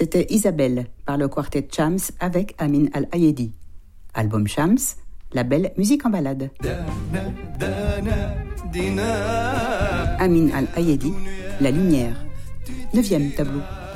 C'était Isabelle par le quartet Shams avec Amin Al-Ayedi. Album Shams, label Musique en balade. Amin Al-Ayedi, La Lumière, 9e tableau.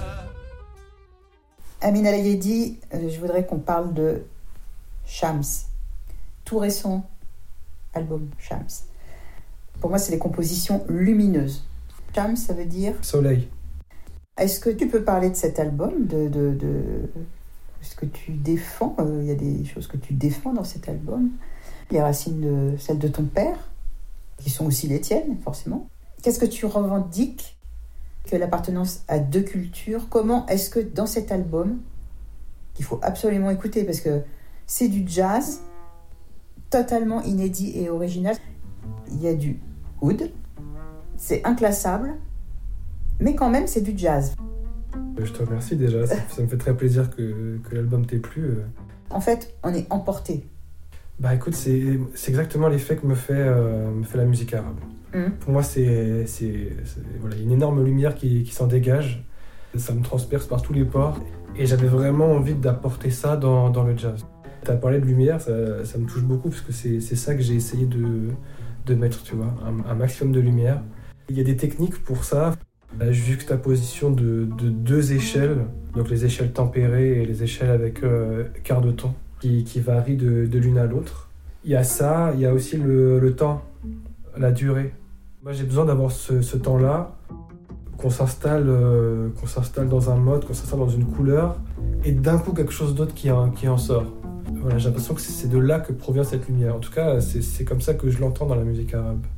Amin Al-Ayedi, je voudrais qu'on parle de Shams, tout récent album Shams. Pour moi, c'est les compositions lumineuses. Shams, ça veut dire soleil. Est-ce que tu peux parler de cet album, de ce que tu défends? Il y a des choses que tu défends dans cet album. Les racines celles de ton père, qui sont aussi les tiennes, forcément. Qu'est-ce que tu revendiques que l'appartenance à deux cultures? Comment est-ce que dans cet album, qu'il faut absolument écouter, parce que c'est du jazz totalement inédit et original. Il y a du oud, c'est inclassable, mais quand même c'est du jazz. Je te remercie déjà, ça me fait très plaisir que l'album t'ait plu. En fait, on est emporté. Bah écoute, c'est exactement l'effet que me fait la musique arabe. Pour moi, c'est voilà, une énorme lumière qui s'en dégage. Ça me transperce par tous les pores. Et j'avais vraiment envie d'apporter ça dans le jazz. Tu as parlé de lumière, ça me touche beaucoup parce que c'est ça que j'ai essayé de mettre, tu vois, un maximum de lumière. Il y a des techniques pour ça. La juxtaposition de deux échelles, donc les échelles tempérées et les échelles avec quart de ton, qui varient de l'une à l'autre. Il y a ça, il y a aussi le temps, la durée. Moi j'ai besoin d'avoir ce temps-là, qu'on s'installe dans un mode, qu'on s'installe dans une couleur, et d'un coup quelque chose d'autre qui en sort. Voilà, j'ai l'impression que c'est de là que provient cette lumière. En tout cas, c'est comme ça que je l'entends dans la musique arabe.